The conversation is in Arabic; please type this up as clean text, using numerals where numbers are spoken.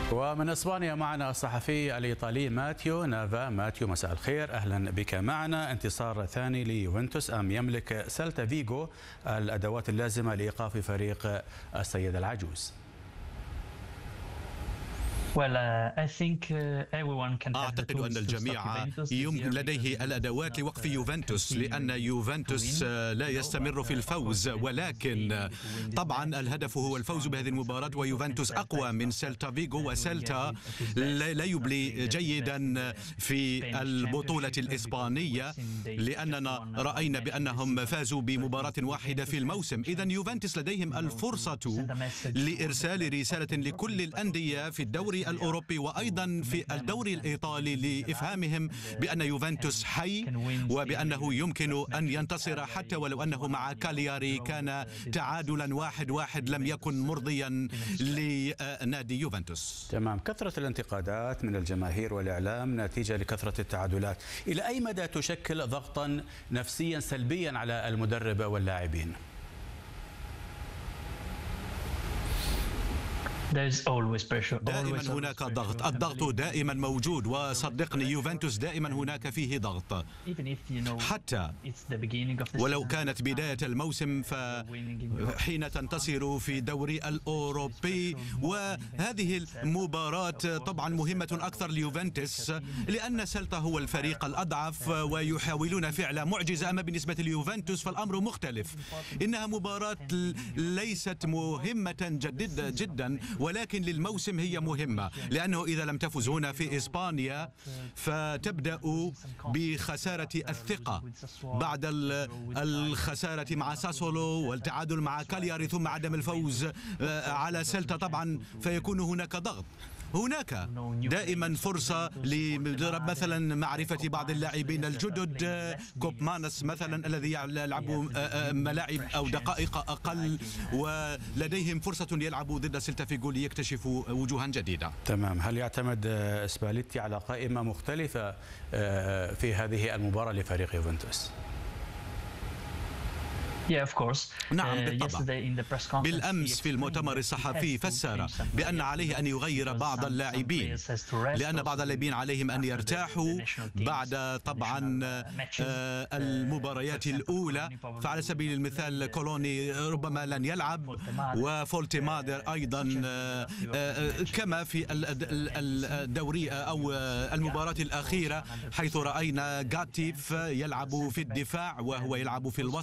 ومن إسبانيا معنا الصحفي الإيطالي ماتيو نافا. ماتيو، مساء الخير، أهلا بك معنا. انتصار ثاني ليوفنتوس، أم يملك سيلتا فيغو الأدوات اللازمة لإيقاف فريق السيدة العجوز؟ أعتقد أن الجميع لديه الأدوات لوقف يوفنتوس، لأن يوفنتوس لا يستمر في الفوز، ولكن طبعا الهدف هو الفوز بهذه المباراة. ويوفنتوس أقوى من سيلتا فيغو، وسيلتا لا يبلي جيدا في البطولة الإسبانية، لأننا رأينا بأنهم فازوا بمباراة واحدة في الموسم. إذن يوفنتوس لديهم الفرصة لإرسال رسالة لكل الأندية في الدوري الأوروبي وأيضا في الدوري الإيطالي لإفهامهم بأن يوفنتوس حي وبأنه يمكن أن ينتصر، حتى ولو أنه مع كالياري كان تعادلا 1-1 لم يكن مرضيا لنادي يوفنتوس. تمام. كثرة الانتقادات من الجماهير والإعلام نتيجة لكثرة التعادلات، إلى أي مدى تشكل ضغطا نفسيا سلبيا على المدرب واللاعبين؟ دائما هناك ضغط، الضغط دائما موجود، وصدقني يوفنتوس دائما هناك فيه ضغط، حتى ولو كانت بداية الموسم. فحين تنتصر في الدوري الأوروبي، وهذه المباراة طبعا مهمة أكثر ليوفنتوس، لأن سيلتا هو الفريق الأضعف ويحاولون فعل معجزة. أما بالنسبة ليوفنتوس فالأمر مختلف، إنها مباراة ليست مهمة جدا، ولكن للموسم هي مهمة، لأنه إذا لم تفز هنا في إسبانيا فتبدأ بخسارة الثقة بعد الخسارة مع ساسولو والتعادل مع كالياري ثم عدم الفوز على سيلتا. طبعا فيكون هناك ضغط، هناك دائما فرصة لمدرب مثلا معرفة بعض اللاعبين الجدد، كوبمانس مثلا الذي يلعب ملاعب أو دقائق أقل، ولديهم فرصة يلعبوا ضد سيلتا فيغو ليكتشفوا وجوها جديدة. تمام. هل يعتمد سباليتي على قائمة مختلفة في هذه المباراة لفريق يوفنتوس؟ نعم بالطبع. بالأمس في المؤتمر الصحفي فسر بأن عليه أن يغير بعض اللاعبين، لأن بعض اللاعبين عليهم أن يرتاحوا بعد طبعا المباريات الأولى. فعلى سبيل المثال كولوني ربما لن يلعب، وفولتيمادر أيضا، كما في الدوري أو المباراة الأخيرة حيث رأينا غاتيف يلعب في الدفاع وهو يلعب في الوسط.